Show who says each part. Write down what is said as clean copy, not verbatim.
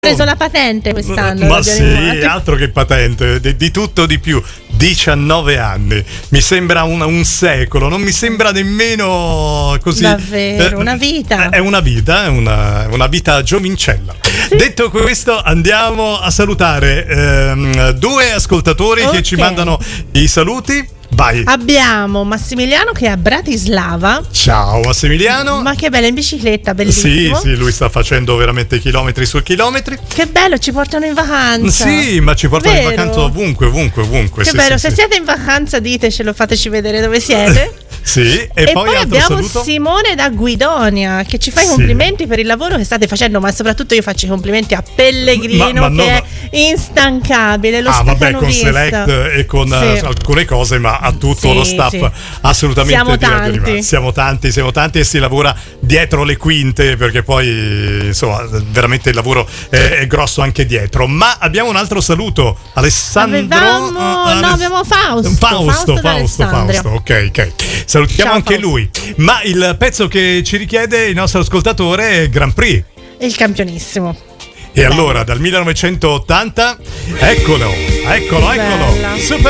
Speaker 1: preso la patente quest'anno.
Speaker 2: Ma sì, altro che patente, di tutto di più. 19 anni, mi sembra un secolo, non mi sembra nemmeno così.
Speaker 1: Davvero, una vita.
Speaker 2: È una vita giovincella. Sì. Detto questo, andiamo a salutare due ascoltatori che ci mandano i saluti. Vai.
Speaker 1: Abbiamo Massimiliano che è a Bratislava.
Speaker 2: Ciao Massimiliano.
Speaker 1: Ma che bella, in bicicletta, bellissimo.
Speaker 2: Sì, lui sta facendo veramente chilometri su chilometri.
Speaker 1: Che bello, ci portano in vacanza.
Speaker 2: Sì, ma ci portano in vacanza ovunque.
Speaker 1: Che bello, se siete in vacanza ditecelo, fateci vedere dove siete.
Speaker 2: Sì, e poi
Speaker 1: abbiamo
Speaker 2: saluto?
Speaker 1: Simone da Guidonia che ci fa i complimenti per il lavoro che state facendo, ma soprattutto io faccio i complimenti a Pellegrino è instancabile. Lo
Speaker 2: vabbè, con Select e con alcune cose, ma a tutto lo staff assolutamente siamo tanti e si lavora dietro le quinte, perché poi insomma veramente il lavoro è grosso anche dietro. Ma abbiamo un altro saluto, Alessandro.
Speaker 1: Abbiamo Fausto,
Speaker 2: ok. Salutiamo anche lui. Ma il pezzo che ci richiede il nostro ascoltatore è Grand Prix.
Speaker 1: Il campionissimo.
Speaker 2: E allora dal 1980 eccolo. Super